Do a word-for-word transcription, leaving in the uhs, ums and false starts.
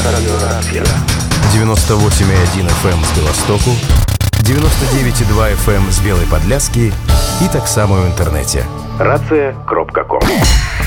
Радиоракета. девяносто восемь и один эф эм з Белостоку, девяносто девять и два эф эм з Белой Подляски и так само в интернете. рация крапка ком.